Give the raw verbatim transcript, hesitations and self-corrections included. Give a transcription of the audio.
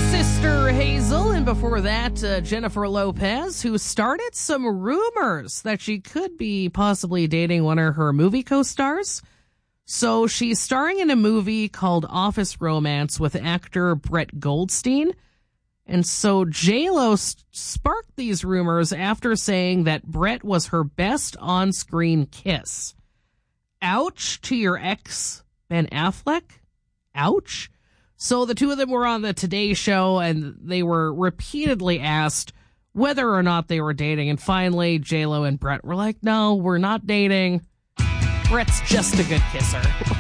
Sister Hazel, and before that, uh, Jennifer Lopez, who started some rumors that she could be possibly dating one of her movie co-stars. So she's starring in a movie called Office Romance with actor Brett Goldstein. And so J-Lo sparked these rumors after saying that Brett was her best on-screen kiss. Ouch to your ex, Ben Affleck? Ouch? So the two of them were on the Today Show, and they were repeatedly asked whether or not they were dating. And finally, J-Lo and Brett were like, no, we're not dating. Brett's just a good kisser.